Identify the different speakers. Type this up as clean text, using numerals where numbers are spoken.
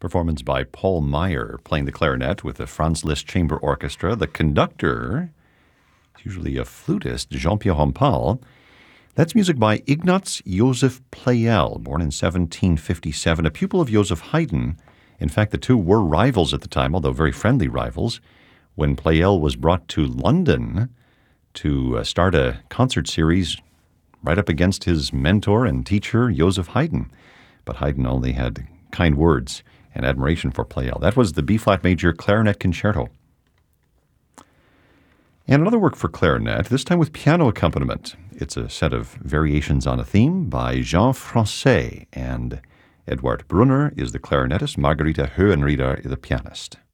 Speaker 1: Performance by Paul Meyer playing the clarinet with the Franz Liszt Chamber Orchestra. The conductor, usually a flutist, Jean-Pierre Rampal. That's music by Ignaz Joseph Pleyel, born in 1757, a pupil of Joseph Haydn. In fact, the two were rivals at the time, although very friendly rivals. When Pleyel was brought to London to start a concert series right up against his mentor and teacher, Joseph Haydn. But Haydn only had kind words and admiration for Pleyel. That was the B-flat major clarinet concerto. And another work for clarinet, this time with piano accompaniment. It's a set of variations on a theme by Jean Francais, and Edward Brunner is the clarinetist, Margarita Hohenrieder is the pianist.